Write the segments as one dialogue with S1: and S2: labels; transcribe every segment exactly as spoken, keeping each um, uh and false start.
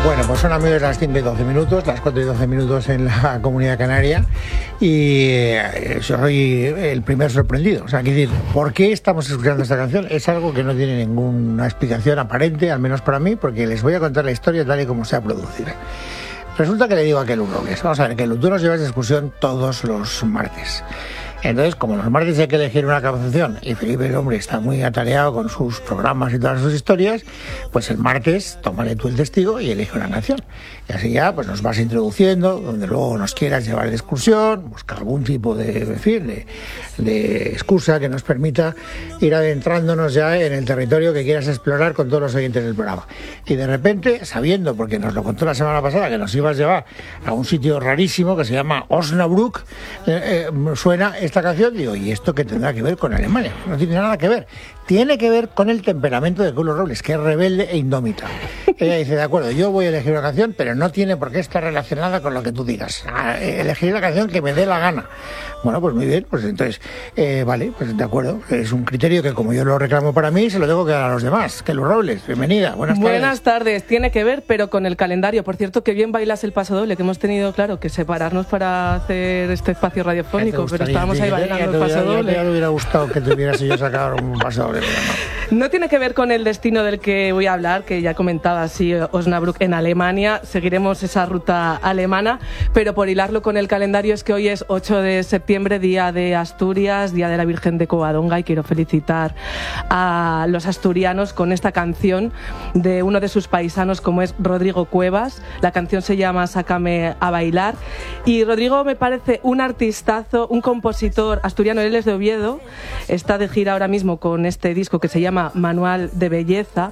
S1: Bueno, pues son amigos las cinco y doce minutos, las cuatro y doce minutos en la Comunidad Canaria, y eh, soy el primer sorprendido. O sea, quiero decir, ¿por qué estamos escuchando esta canción? Es algo que no tiene ninguna explicación aparente, al menos para mí, porque les voy a contar la historia tal y como se ha producido. Resulta que le digo a Kelu Robles, vamos a ver, Kelu, tú nos llevas de excursión todos los martes. Entonces, como los martes hay que elegir una canción y Felipe, el hombre, está muy atareado con sus programas y todas sus historias, pues el martes tómale tú el testigo y elige una canción. Y así ya pues nos vas introduciendo, donde luego nos quieras llevar de excursión, busca algún tipo de, en fin, de, de excusa que nos permita ir adentrándonos ya en el territorio que quieras explorar con todos los oyentes del programa. Y de repente, sabiendo, porque nos lo contó la semana pasada, que nos ibas a llevar a un sitio rarísimo que se llama Osnabrück, eh, eh, suena esta canción, digo, ¿y esto qué tendrá que ver con Alemania? No tiene nada que ver. Tiene que ver con el temperamento de Kelu Robles, que es rebelde e indómita. Ella dice, de acuerdo, yo voy a elegir una canción, pero no tiene por qué estar relacionada con lo que tú digas. Elegiré la canción que me dé la gana. Bueno, pues muy bien, pues entonces, eh, vale, pues de acuerdo. Es un criterio que, como yo lo reclamo para mí, se lo tengo que dar a los demás. Kelu Robles, bienvenida, buenas tardes.
S2: Buenas tardes, tiene que ver, pero con el calendario. Por cierto, que bien bailas el paso doble, que hemos tenido, claro, que separarnos para hacer este espacio radiofónico, pero estábamos ahí bailando el paso doble.
S1: Ya me hubiera gustado que te hubieras yo sacado un paso doble. No.
S2: no tiene que ver con el destino del que voy a hablar, que ya comentaba, sí, Osnabrück en Alemania. Seguiremos esa ruta alemana, pero por hilarlo con el calendario es que hoy es ocho de septiembre, día de Asturias, día de la Virgen de Covadonga, y quiero felicitar a los asturianos con esta canción de uno de sus paisanos, como es Rodrigo Cuevas. La canción se llama Sácame a bailar, y Rodrigo me parece un artistazo, un compositor asturiano. Él es de Oviedo, está de gira ahora mismo con este disco que se llama Manual de Belleza,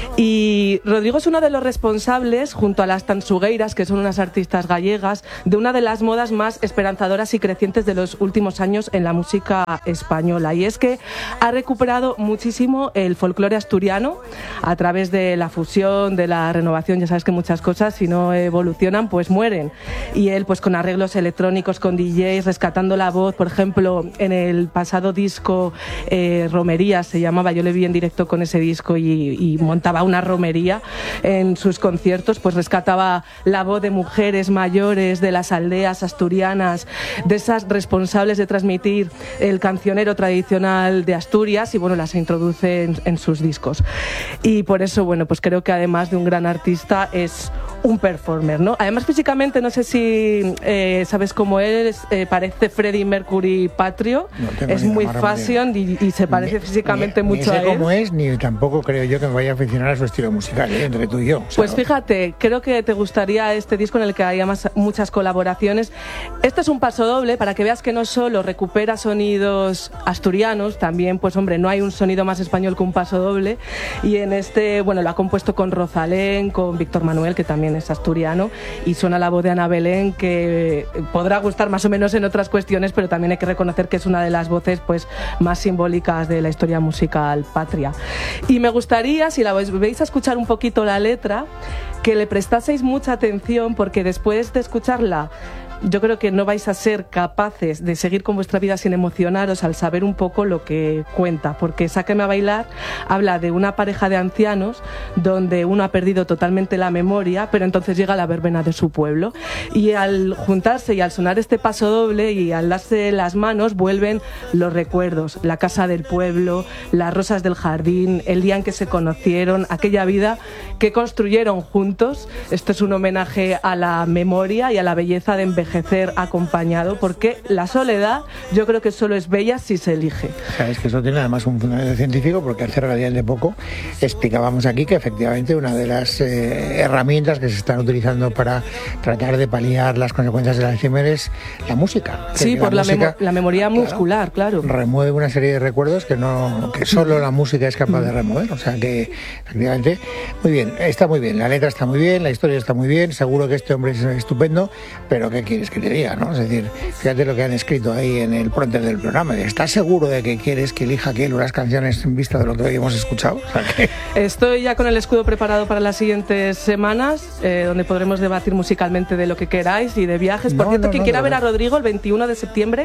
S2: y Rodrigo es uno de los responsables, junto a las Tansugueiras, que son unas artistas gallegas, de una de las modas más esperanzadoras y crecientes de los últimos años en la música española, y es que ha recuperado muchísimo el folclore asturiano a través de la fusión, de la renovación. Ya sabes que muchas cosas, si no evolucionan, pues mueren, y él pues con arreglos electrónicos, con D Js, rescatando la voz. Por ejemplo, en el pasado disco eh, Romería se llamaba, yo le vi en directo con ese disco y, y montaba una romería en sus conciertos, pues rescataba la voz de mujeres mayores de las aldeas asturianas, de esas responsables de transmitir el cancionero tradicional de Asturias, y bueno, las introduce en, en sus discos. Y por eso, bueno, pues creo que además de un gran artista es un performer, ¿no? Además, físicamente, no sé si eh, sabes cómo es, eh, parece Freddie Mercury patrio, no es muy fashion y, y se parece ni, físicamente
S1: ni,
S2: mucho
S1: ni sé
S2: a él.
S1: Cómo es, ni tampoco creo yo que me vaya a aficionar a su estilo musical, ¿eh? Entre tú y yo. O sea,
S2: pues fíjate, creo que te gustaría este disco en el que hay más, muchas colaboraciones. Este es un paso doble para que veas que no solo recupera sonidos asturianos, también, pues hombre, no hay un sonido más español que un paso doble, y en este, bueno, lo ha compuesto con Rosalén, con Víctor Manuel, que también es asturiano, y suena la voz de Ana Belén, que podrá gustar más o menos en otras cuestiones, pero también hay que reconocer que es una de las voces pues más simbólicas de la historia musical patria. Y me gustaría, si la veis a escuchar un poquito la letra, que le prestaseis mucha atención, porque después de escucharla yo creo que no vais a ser capaces de seguir con vuestra vida sin emocionaros al saber un poco lo que cuenta, porque Sáqueme a bailar habla de una pareja de ancianos donde uno ha perdido totalmente la memoria, pero entonces llega la verbena de su pueblo, y al juntarse y al sonar este paso doble y al darse las manos vuelven los recuerdos, la casa del pueblo, las rosas del jardín, el día en que se conocieron, aquella vida que construyeron juntos. Esto es un homenaje a la memoria y a la belleza de envejecer acompañado, porque la soledad yo creo que solo es bella si se elige.
S1: Sabes que eso tiene además un fundamento científico, porque hace relativamente poco explicábamos aquí que efectivamente una de las eh, herramientas que se están utilizando para tratar de paliar las consecuencias del Alzheimer es la música.
S2: Sí, por la, música, la, memo la memoria claro, muscular, claro.
S1: Remueve una serie de recuerdos que no que solo la música es capaz de remover. O sea que efectivamente, muy bien, está muy bien, la letra está muy bien, la historia está muy bien, seguro que este hombre es estupendo, pero ¿qué quiere? Es que te diga, ¿no? Es decir, fíjate lo que han escrito ahí en el pronter del programa. ¿Estás seguro de que quieres que elija Kelu las canciones en vista de lo que hoy hemos escuchado? O sea, que...
S2: Estoy ya con el escudo preparado para las siguientes semanas, eh, donde podremos debatir musicalmente de lo que queráis y de viajes. Por no, cierto, no, quien no, quiera no, ver a Rodrigo el veintiuno de septiembre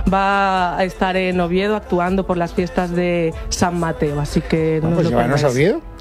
S2: va a estar en Oviedo actuando por las fiestas de San Mateo, así que
S1: no,
S2: no
S1: pues
S2: lo
S1: llévanos a Oviedo.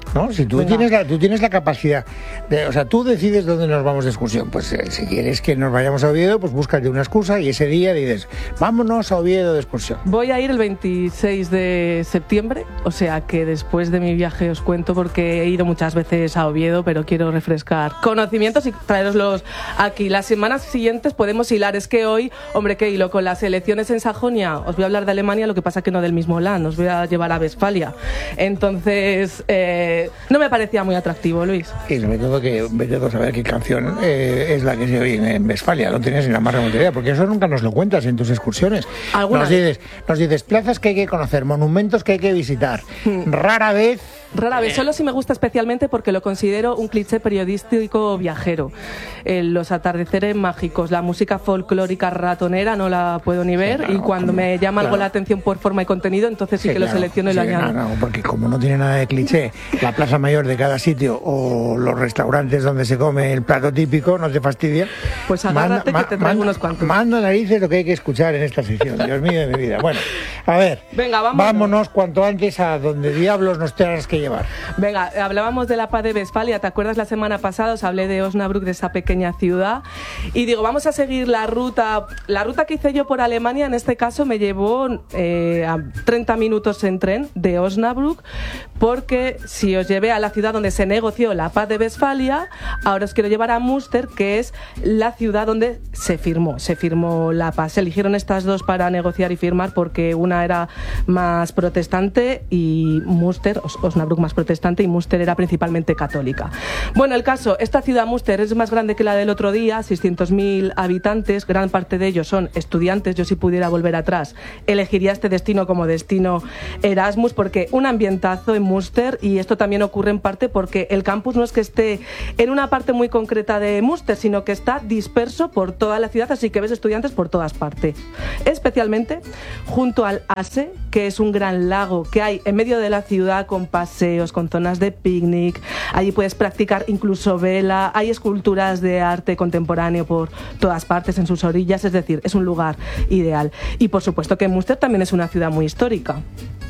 S1: ¿no? Si tú tienes, la, tú tienes la capacidad, de, o sea, tú decides dónde nos vamos de excursión. Pues eh, si quieres que nos vayamos a Oviedo, pues búscate una excusa y ese día dices, vámonos a Oviedo de excursión.
S2: Voy a ir el veintiséis de septiembre, o sea que después de mi viaje os cuento, porque he ido muchas veces a Oviedo, pero quiero refrescar conocimientos y traeroslos aquí. Las semanas siguientes podemos hilar. Es que hoy, hombre, ¿qué hilo? Con las elecciones en Sajonia, os voy a hablar de Alemania, lo que pasa que no del mismo Land, os voy a llevar a Westfalia. Entonces, eh, no me parecía muy atractivo, Luis.
S1: Y sobre todo que vete a saber qué canción eh, es la que se oye en Westfalia, no tienes ni la más remota idea, porque eso nunca nos lo cuentas en tus excursiones. Nos dices, nos dices plazas que hay que conocer, monumentos que hay que visitar. Hmm. Rara vez...
S2: Rara vez, solo si me gusta especialmente porque lo considero un cliché periodístico viajero. Eh, los atardeceres mágicos, la música folclórica ratonera no la puedo ni ver, sí, claro, y cuando como, me llama claro. algo la atención por forma y contenido, entonces sí, sí que claro, lo selecciono y sí, lo añado.
S1: No, no, porque como no tiene nada de cliché, la plaza mayor de cada sitio o los restaurantes donde se come el plato típico, no te fastidia.
S2: Pues agárrate manda, que te traigo
S1: manda,
S2: unos cuantos.
S1: Manda narices lo que hay que escuchar en esta sección, Dios mío de mi vida. Bueno, a ver,
S2: venga, vámonos.
S1: vámonos cuanto antes a donde diablos nos tengas que llevar.
S2: Venga, hablábamos de la paz de Westfalia, ¿te acuerdas la semana pasada? Os hablé de Osnabrück, de esa pequeña ciudad, y digo, vamos a seguir la ruta, la ruta que hice yo por Alemania, en este caso me llevó eh, a treinta minutos en tren de Osnabrück, porque si os llevé a la ciudad donde se negoció la paz de Westfalia, ahora os quiero llevar a Münster, que es la ciudad donde se firmó, se firmó la paz. Se eligieron estas dos para negociar y firmar porque una era más protestante y Münster, Osnabrück más protestante, y Münster era principalmente católica. Bueno, el caso, esta ciudad Münster es más grande que la del otro día, seiscientos mil habitantes, gran parte de ellos son estudiantes. Yo, si pudiera volver atrás, elegiría este destino como destino Erasmus, porque un ambientazo en Münster, y esto también ocurre en parte porque el campus no es que esté en una parte muy concreta de Münster, sino que está disperso por toda la ciudad, así que ves estudiantes por todas partes, especialmente junto al Ase, que es un gran lago que hay en medio de la ciudad, con paseos, con zonas de picnic. Allí puedes practicar incluso vela, hay esculturas de arte contemporáneo por todas partes en sus orillas, es decir, es un lugar ideal. Y por supuesto que Münster también es una ciudad muy histórica.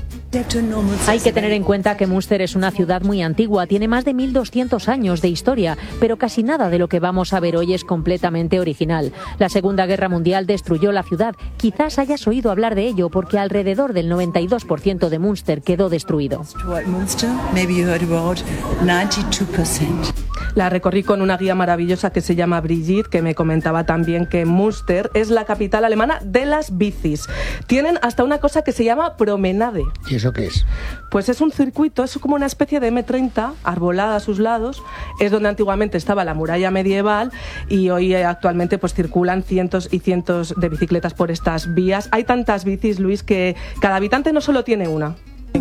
S3: Hay que tener en cuenta que Münster es una ciudad muy antigua, tiene más de mil doscientos años de historia, pero casi nada de lo que vamos a ver hoy es completamente original. La Segunda Guerra Mundial destruyó la ciudad. Quizás hayas oído hablar de ello porque alrededor del noventa y dos por ciento de Münster quedó destruido.
S2: La recorrí con una guía maravillosa que se llama Brigitte, que me comentaba también que Münster es la capital alemana de las bicis. Tienen hasta una cosa que se llama promenade.
S1: ¿Y eso qué es?
S2: Pues es un circuito, es como una especie de eme treinta, arbolada a sus lados. Es donde antiguamente estaba la muralla medieval y hoy eh, actualmente pues circulan cientos y cientos de bicicletas por estas vías. Hay tantas bicis, Luis, que cada habitante no solo tiene una.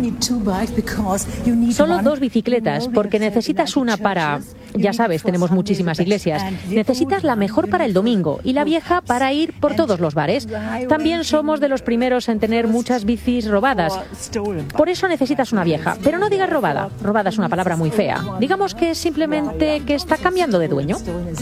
S3: Solo dos bicicletas, porque necesitas una para... Ya sabes, tenemos muchísimas iglesias. Necesitas la mejor para el domingo y la vieja para ir por todos los bares. También somos de los primeros en tener muchas bicis robadas. Por eso necesitas una vieja. Pero no digas robada. Robada es una palabra muy fea. Digamos que es simplemente que está cambiando de dueño.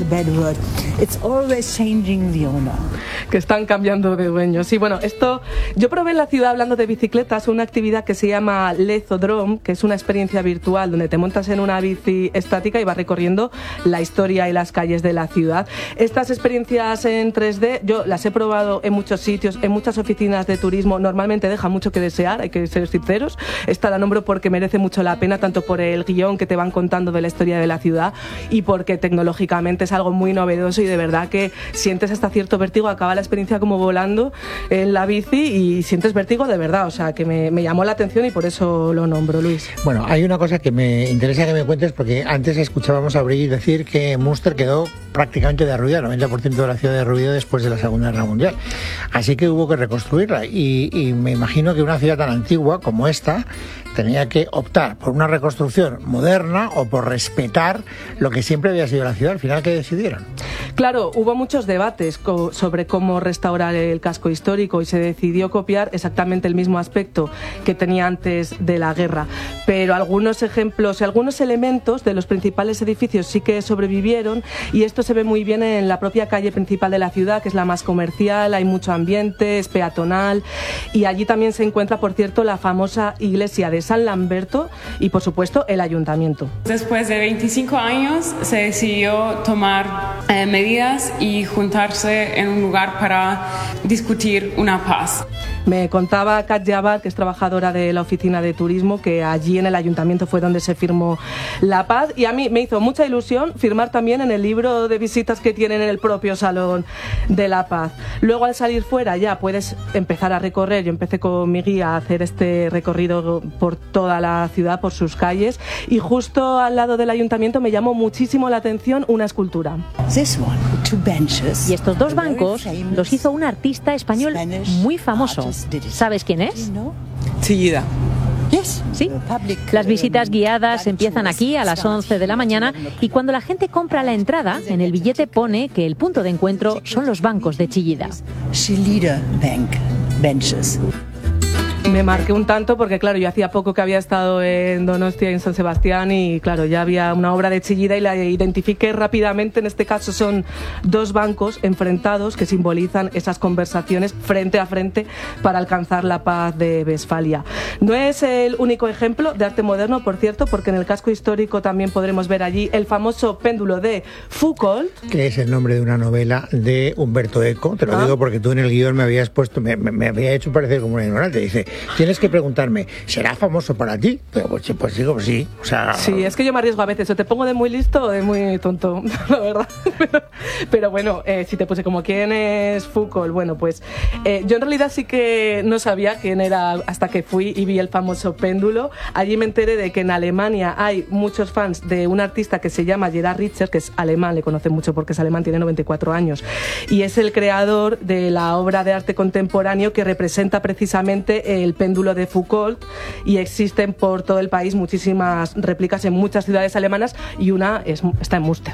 S2: Que están cambiando de dueño. Sí, bueno, esto... Yo probé en la ciudad, hablando de bicicletas, una actividad que se llama Lezodrome, que es una experiencia virtual donde te montas en una bici estática y vas recorriendo la historia y las calles de la ciudad. Estas experiencias en tres D yo las he probado en muchos sitios, en muchas oficinas de turismo. Normalmente deja mucho que desear, hay que ser sinceros. Esta la nombro porque merece mucho la pena, tanto por el guión que te van contando de la historia de la ciudad y porque tecnológicamente es algo muy novedoso y de verdad que sientes hasta cierto vértigo. Acaba la experiencia como volando en la bici y sientes vértigo de verdad, o sea que me, me llamó la atención y por eso lo nombro, Luis.
S1: Bueno, hay una cosa que me interesa que me cuentes, porque antes escuchábamos a Brigitte decir que Münster quedó prácticamente derruida, el noventa por ciento de la ciudad derruida después de la Segunda Guerra Mundial. Así que hubo que reconstruirla y, y me imagino que una ciudad tan antigua como esta tenía que optar por una reconstrucción moderna o por respetar lo que siempre había sido la ciudad. Al final, ¿qué decidieron?
S2: Claro, hubo muchos debates co- sobre cómo restaurar el casco histórico y se decidió copiar exactamente el mismo aspecto que tenía antes de la guerra. Pero algunos ejemplos y algunos elementos de los principales edificios sí que sobrevivieron, y esto se ve muy bien en la propia calle principal de la ciudad, que es la más comercial, hay mucho ambiente, es peatonal, y allí también se encuentra, por cierto, la famosa iglesia de San Lamberto y, por supuesto, el ayuntamiento.
S4: Después de veinticinco años se decidió tomar eh, medidas y juntarse en un lugar para discutir una paz.
S2: Me contaba Katja Abad, que es trabajadora de la oficina de turismo, que allí en el ayuntamiento fue donde se firmó la paz, y a mí me hizo mucha ilusión firmar también en el libro de visitas que tienen en el propio Salón de la Paz. Luego, al salir fuera ya puedes empezar a recorrer. Yo empecé con mi guía a hacer este recorrido por toda la ciudad, por sus calles, y justo al lado del ayuntamiento me llamó muchísimo la atención una escultura.
S3: Y estos dos bancos los hizo un artista español muy famoso. ¿Sabes quién es?
S5: Chillida.
S3: Sí. Las visitas guiadas empiezan aquí a las once de la mañana, y cuando la gente compra la entrada, en el billete pone que el punto de encuentro son los bancos de Chillida.
S6: Chillida Bank Benches.
S2: Me marqué un tanto porque, claro, yo hacía poco que había estado en Donostia y en San Sebastián, y, claro, ya había una obra de Chillida y la identifiqué rápidamente. En este caso son dos bancos enfrentados que simbolizan esas conversaciones frente a frente para alcanzar la paz de Westfalia. No es el único ejemplo de arte moderno, por cierto, porque en el casco histórico también podremos ver allí el famoso péndulo de Foucault,
S1: que es el nombre de una novela de Humberto Eco. Te lo ah. digo porque tú en el guión me habías puesto, me, me, me había hecho parecer como un ignorante. Dice, tienes que preguntarme, ¿será famoso para ti? Pero pues, pues digo, pues sí. O sea...
S2: Sí, es que yo me arriesgo a veces, o te pongo de muy listo o de muy tonto, la verdad. Pero, pero bueno, eh, si te puse como quién es Foucault, bueno, pues eh, yo en realidad sí que no sabía quién era hasta que fui y vi el famoso péndulo. Allí me enteré de que en Alemania hay muchos fans de un artista que se llama Gerhard Richter, que es alemán, le conocen mucho porque es alemán, tiene noventa y cuatro años, y es el creador de la obra de arte contemporáneo que representa precisamente el péndulo de Foucault, y existen por todo el país muchísimas réplicas en muchas ciudades alemanas, y una es, está en Münster.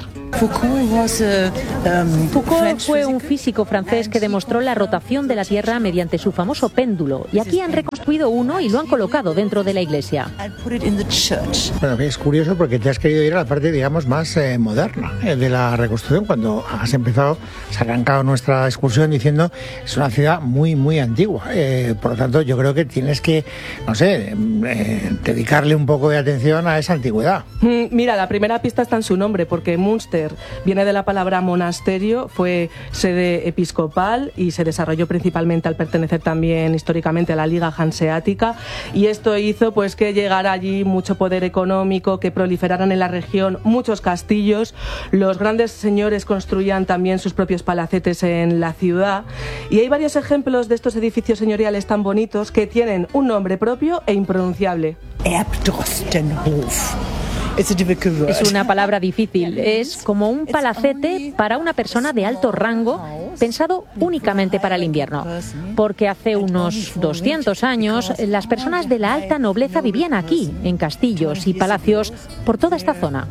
S3: Foucault fue un físico francés que demostró la rotación de la Tierra mediante su famoso péndulo, y aquí han reconstruido uno y lo han colocado dentro de la iglesia.
S1: Bueno, es curioso porque te has querido ir a la parte, digamos, más eh, moderna eh, de la reconstrucción. Cuando has empezado, has arrancado nuestra excursión diciendo es una ciudad muy, muy antigua. Eh, por lo tanto, yo creo que tienes que, no sé, eh, dedicarle un poco de atención a esa antigüedad.
S2: Mm, mira, la primera pista está en su nombre, porque Münster viene de la palabra monasterio, fue sede episcopal y se desarrolló principalmente al pertenecer también históricamente a la Liga Hanseática, y esto hizo pues que llegara allí mucho poder económico, que proliferaran en la región muchos castillos, los grandes señores construían también sus propios palacetes en la ciudad, y hay varios ejemplos de estos edificios señoriales tan bonitos que tienen un nombre propio e impronunciable.
S6: Erbdrostenhof.
S3: Es una palabra difícil. Es como un palacete para una persona de alto rango, pensado únicamente para el invierno. Porque hace unos doscientos años, las personas de la alta nobleza vivían aquí, en castillos y palacios por toda esta zona.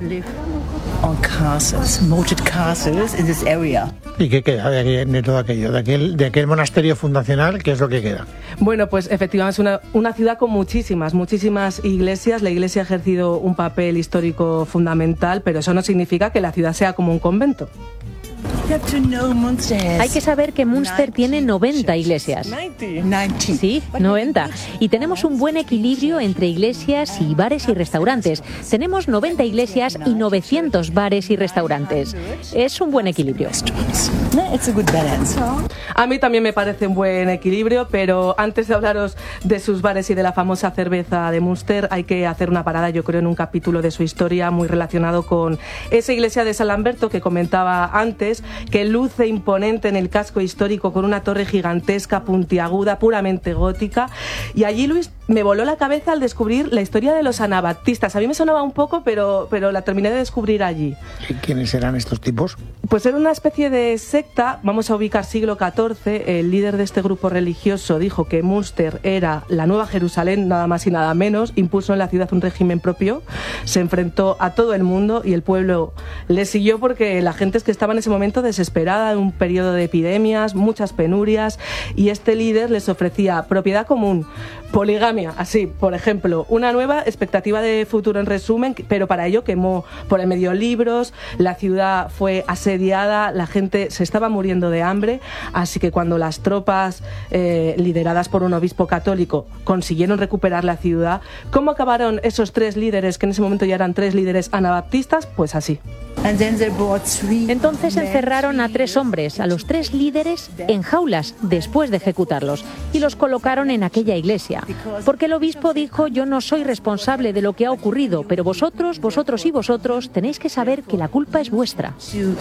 S1: ¿Y qué queda de, aquel, de todo aquello? De aquel, de aquel monasterio fundacional, ¿qué es lo que queda?
S2: Bueno, pues efectivamente es una, una ciudad con muchísimas, muchísimas iglesias. La iglesia ha ejercido un papel histórico fundamental, pero eso no significa que la ciudad sea como un convento.
S3: Hay que saber que Münster tiene noventa iglesias. Sí, noventa. Y tenemos un buen equilibrio entre iglesias y bares y restaurantes. Tenemos noventa iglesias y novecientos bares y restaurantes. Es un buen equilibrio.
S2: A mí también me parece un buen equilibrio, pero antes de hablaros de sus bares y de la famosa cerveza de Münster, hay que hacer una parada, yo creo, en un capítulo de su historia muy relacionado con esa iglesia de San Lamberto que comentaba antes, que luce imponente en el casco histórico con una torre gigantesca, puntiaguda, puramente gótica. Y allí, Luis, me voló la cabeza al descubrir la historia de los anabaptistas. A mí me sonaba un poco, pero, pero la terminé de descubrir allí.
S1: ¿Y quiénes eran estos tipos?
S2: Pues era una especie de secta, vamos a ubicar siglo catorce. El líder de este grupo religioso dijo que Münster era la nueva Jerusalén, nada más y nada menos. Impuso en la ciudad un régimen propio, se enfrentó a todo el mundo y el pueblo Le siguió porque la gente es que estaba en ese momento desesperada, en un periodo de epidemias, muchas penurias, y este líder les ofrecía propiedad común, poligamia, así, por ejemplo, una nueva expectativa de futuro en resumen, pero para ello quemó por el medio libros, la ciudad fue asediada, la gente se estaba muriendo de hambre, así que cuando las tropas eh, lideradas por un obispo católico consiguieron recuperar la ciudad, ¿cómo acabaron esos tres líderes, que en ese momento ya eran tres líderes anabaptistas? Pues así.
S3: Entonces encerraron a tres hombres, a los tres líderes, en jaulas después de ejecutarlos, y los colocaron en aquella iglesia, porque el obispo dijo: yo no soy responsable de lo que ha ocurrido, pero vosotros, vosotros y vosotros tenéis que saber que la culpa es vuestra.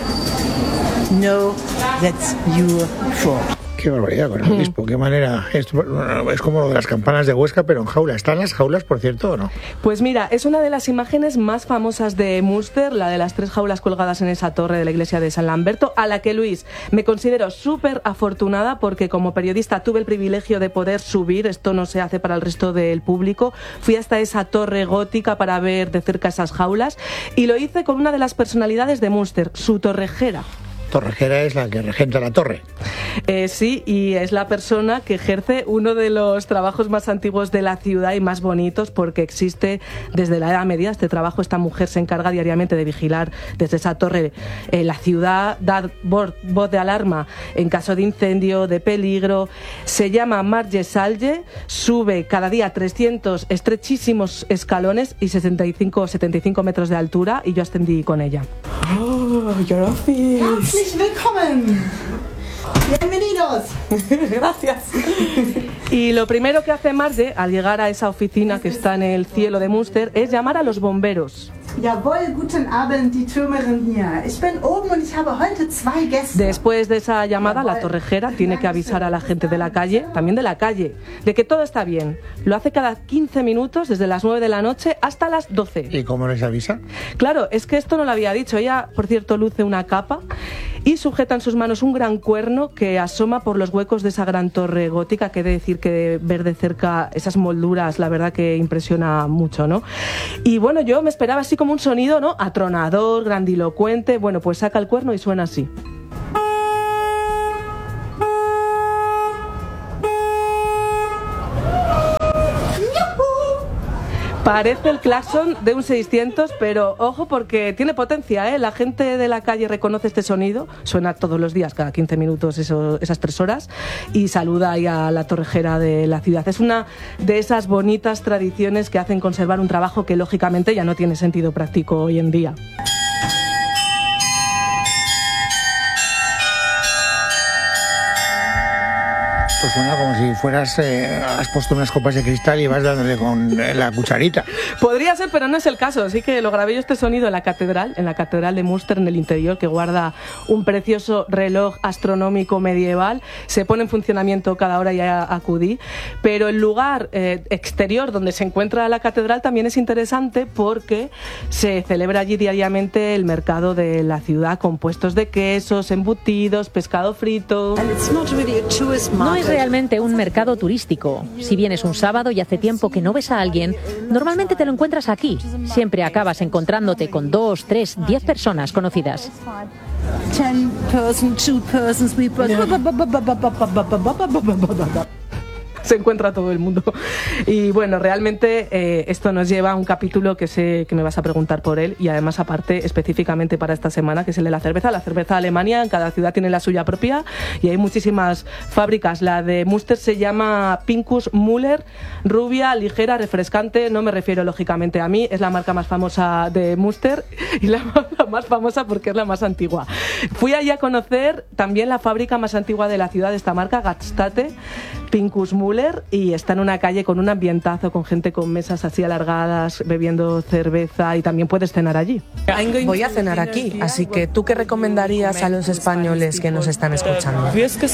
S1: Qué barbaridad con el obispo, qué manera. Esto es como lo de las campanas de Huesca, pero en jaula. ¿Están las jaulas, por cierto, o no?
S2: Pues mira, es una de las imágenes más famosas de Münster, la de las tres jaulas colgadas en esa torre de la iglesia de San Lamberto, a la que, Luis, me considero súper afortunada porque como periodista tuve el privilegio de poder subir, esto no se hace para el resto del público, fui hasta esa torre gótica para ver de cerca esas jaulas y lo hice con una de las personalidades de Münster, su torrejera.
S1: Torrejera es la que regenta la torre.
S2: Eh, sí, y es la persona que ejerce uno de los trabajos más antiguos de la ciudad y más bonitos porque existe desde la Edad Media. Este trabajo, esta mujer se encarga diariamente de vigilar desde esa torre eh, la ciudad, dar voz de alarma en caso de incendio, de peligro. Se llama Marge Salge, sube cada día trescientos estrechísimos escalones y sesenta y cinco o setenta y cinco metros de altura y yo ascendí con ella.
S5: Oh, your office. Herzlich willkommen. Bienvenidos.
S2: Gracias. Y lo primero que hace Marge al llegar a esa oficina que está en el cielo de Münster es llamar a los bomberos.
S5: Jawohl, guten Abend, die Türmerin hier. Ich bin oben und ich habe heute zwei Gäste.
S2: Después de esa llamada, la torrejera tiene que avisar a la gente de la calle, también de la calle, de que todo está bien. Lo hace cada quince minutos, desde las nueve de la noche hasta las doce.
S1: ¿Y cómo les avisa?
S2: Claro, es que esto no lo había dicho. Ella, por cierto, luce una capa y sujeta en sus manos un gran cuerno que asoma por los huecos de esa gran torre gótica, que he de decir que ver de cerca esas molduras, la verdad que impresiona mucho, ¿no? Y bueno, yo me esperaba así como un sonido, ¿no? Atronador, grandilocuente. Bueno, pues saca el cuerno y suena así. Parece el claxon de un seiscientos, pero ojo porque tiene potencia, ¿eh? La gente de la calle reconoce este sonido, suena todos los días, cada quince minutos, eso, esas tres horas, y saluda ahí a la torrejera de la ciudad. Es una de esas bonitas tradiciones que hacen conservar un trabajo que lógicamente ya no tiene sentido práctico hoy en día.
S1: Pues suena como si fueras, eh, has puesto unas copas de cristal y vas dándole con la cucharita.
S2: Podría ser, pero no es el caso. Así que lo grabé yo este sonido en la catedral, en la catedral de Münster, en el interior, que guarda un precioso reloj astronómico medieval. Se pone en funcionamiento cada hora y ya acudí. Pero el lugar eh, exterior donde se encuentra la catedral también es interesante porque se celebra allí diariamente el mercado de la ciudad con puestos de quesos, embutidos, pescado frito.
S3: No es realmente un mercado turístico. Si vienes un sábado y hace tiempo que no ves a alguien, normalmente te lo encuentras aquí. Siempre acabas encontrándote con dos, tres, diez personas conocidas.
S5: Ten persons, two persons, three persons.
S2: Se encuentra todo el mundo. Y bueno, realmente eh, esto nos lleva a un capítulo que sé que me vas a preguntar por él y además aparte específicamente para esta semana, que es el de la cerveza. La cerveza Alemania, en cada ciudad tiene la suya propia y hay muchísimas fábricas. La de Münster se llama Pinkus Müller, rubia, ligera, refrescante. No me refiero lógicamente a mí, es la marca más famosa de Münster y la, la más famosa porque es la más antigua. Fui allí a conocer también la fábrica más antigua de la ciudad de esta marca, Gaststätte, Pinkus Müller, y está en una calle con un ambientazo, con gente con mesas así alargadas, bebiendo cerveza y también puedes cenar allí.
S7: Voy a cenar aquí, así que ¿tú qué recomendarías a los españoles que nos están escuchando?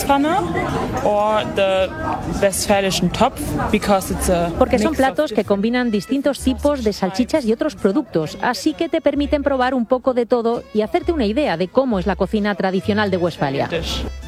S3: Porque son platos que combinan distintos tipos de salchichas y otros productos, así que te permiten probar un poco de todo y hacerte una idea de cómo es la cocina tradicional de Westfalia.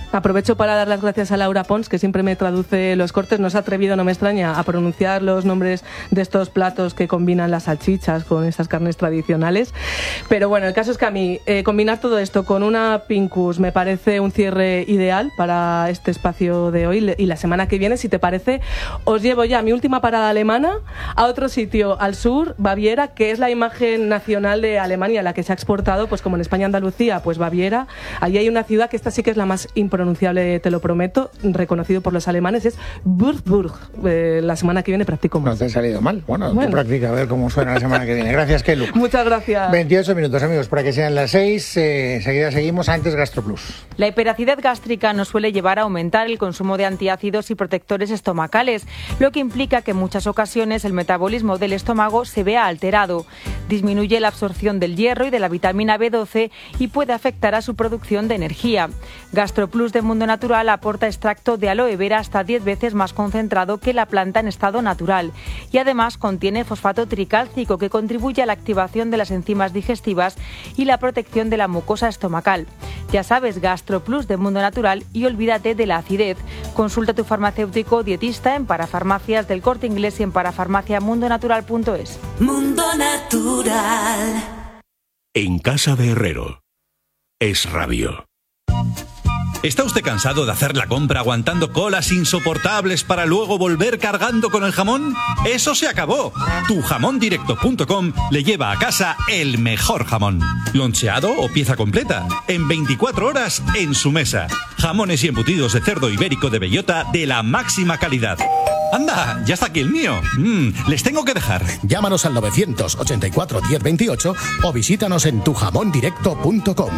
S2: Aprovecho para dar las gracias a Laura Pons, que siempre me traduce los cortes. No se ha atrevido, no me extraña, a pronunciar los nombres de estos platos que combinan las salchichas con estas carnes tradicionales. Pero bueno, el caso es que a mí eh, combinar todo esto con una Pincus me parece un cierre ideal para este espacio de hoy. Y la semana que viene, si te parece, os llevo ya mi última parada alemana a otro sitio al sur, Baviera, que es la imagen nacional de Alemania, la que se ha exportado, pues como en España, Andalucía, pues Baviera. Allí hay una ciudad que esta sí que es la más importante pronunciable, te lo prometo, reconocido por los alemanes, es Würzburg. Eh, la semana que viene practico más.
S1: No te ha salido mal. Bueno,
S2: bueno.
S1: tú practica, a ver cómo suena la semana que viene. Gracias, Kelu.
S2: Muchas gracias.
S1: veintiocho minutos, amigos, para que sean las seis. Eh, enseguida seguimos. Antes, GastroPlus.
S8: La hiperacidez gástrica nos suele llevar a aumentar el consumo de antiácidos y protectores estomacales, lo que implica que en muchas ocasiones el metabolismo del estómago se vea alterado. Disminuye la absorción del hierro y de la vitamina B doce y puede afectar a su producción de energía. GastroPlus de Mundo Natural aporta extracto de aloe vera hasta diez veces más concentrado que la planta en estado natural y además contiene fosfato tricálcico que contribuye a la activación de las enzimas digestivas y la protección de la mucosa estomacal. Ya sabes, GastroPlus de Mundo Natural y olvídate de la acidez. Consulta a tu farmacéutico o dietista en Parafarmacias del Corte Inglés y en parafarmacia mundo natural punto es.
S9: Mundo Natural.
S10: En casa de Herrero. Es Radio. ¿Está usted cansado de hacer la compra aguantando colas insoportables para luego volver cargando con el jamón? ¡Eso se acabó! tu jamón directo punto com le lleva a casa el mejor jamón. Loncheado o pieza completa. En veinticuatro horas en su mesa. Jamones y embutidos de cerdo ibérico de bellota de la máxima calidad. ¡Anda! ¡Ya está aquí el mío! Mm, les tengo que dejar.
S11: Llámanos al novecientos ochenta y cuatro diez veintiocho o visítanos en tu jamón directo punto com.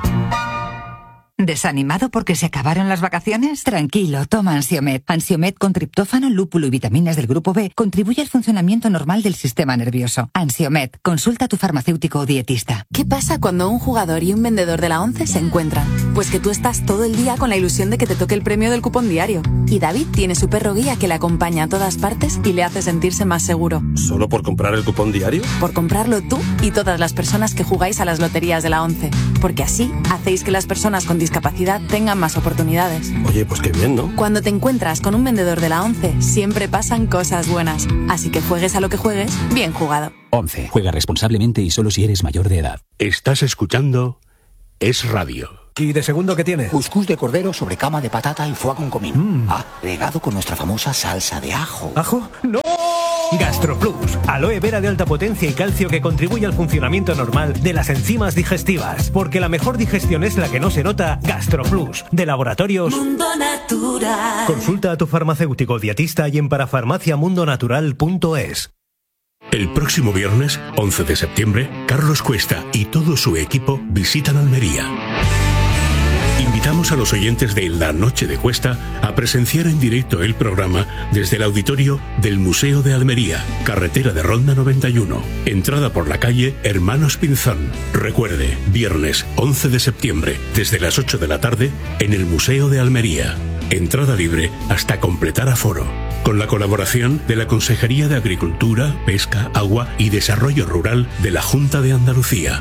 S12: ¿Desanimado porque se acabaron las vacaciones? Tranquilo, toma Ansiomed. Ansiomed con triptófano, lúpulo y vitaminas del grupo B contribuye al funcionamiento normal del sistema nervioso. Ansiomed, consulta a tu farmacéutico o dietista.
S13: ¿Qué pasa cuando un jugador y un vendedor de la ONCE se encuentran? Pues que tú estás todo el día con la ilusión de que te toque el premio del cupón diario. Y David tiene su perro guía que le acompaña a todas partes y le hace sentirse más seguro.
S14: ¿Solo por comprar el cupón diario?
S13: Por comprarlo tú y todas las personas que jugáis a las loterías de la ONCE. Porque así hacéis que las personas con discapacidad tengan más oportunidades.
S14: Oye, pues qué bien, ¿no?
S13: Cuando te encuentras con un vendedor de la ONCE, siempre pasan cosas buenas. Así que juegues a lo que juegues, bien jugado.
S15: ONCE. Juega responsablemente y solo si eres mayor de edad.
S10: Estás escuchando Es Radio.
S16: ¿Y de segundo qué tiene?
S17: Cuscús de cordero sobre cama de patata y foie con comino.
S16: Mm.
S17: Ah, regado con nuestra famosa salsa de ajo.
S16: ¿Ajo? ¡No! GastroPlus, aloe vera de alta potencia y calcio que contribuye al funcionamiento normal de las enzimas digestivas. Porque la mejor digestión es la que no se nota. GastroPlus, de Laboratorios
S9: Mundo Natural.
S16: Consulta a tu farmacéutico dietista y en parafarmacia mundo natural punto es.
S10: El próximo viernes, once de septiembre, Carlos Cuesta y todo su equipo visitan Almería. Invitamos a los oyentes de La Noche de Cuesta a presenciar en directo el programa desde el auditorio del Museo de Almería, carretera de Ronda noventa y uno, entrada por la calle Hermanos Pinzón. Recuerde, viernes once de septiembre, desde las ocho de la tarde, en el Museo de Almería. Entrada libre hasta completar aforo. Con la colaboración de la Consejería de Agricultura, Pesca, Agua y Desarrollo Rural de la Junta de Andalucía.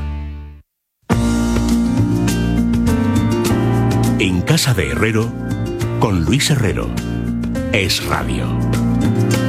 S10: En casa de Herrero, con Luis Herrero. Es Radio.